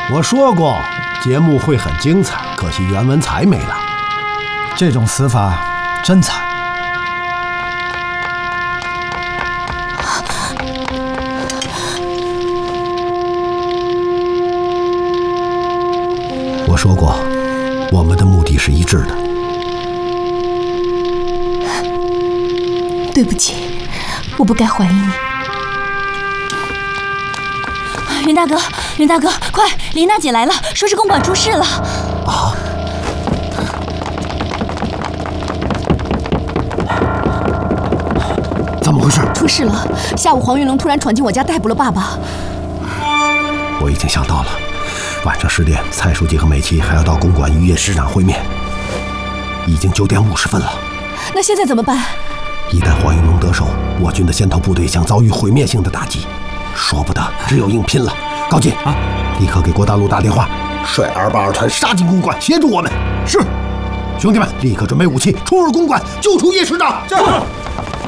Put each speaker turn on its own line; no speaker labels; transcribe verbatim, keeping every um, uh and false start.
我说过，节目会很精彩，可惜袁文才没来。
这种死法真惨。
我说过，我们的目的是一致的。
对不起，我不该怀疑你。云大哥，云大哥，快！林娜姐来了，说是公馆出事了。
啊！怎么回事？
出事了！下午黄云龙突然闯进我家，逮捕了爸爸。
我已经想到了，晚上十点，蔡书记和美琪还要到公馆与叶师长会面。已经九点五十分了。
那现在怎么办？
一旦黄云龙得手，我军的先头部队将遭遇毁灭性的打击，说不得只有硬拼了。高进啊，立刻给郭大陆打电话，率二八二团杀进公馆，协助我们。是，兄弟们，立刻准备武器，冲入公馆，救出叶师长。
是。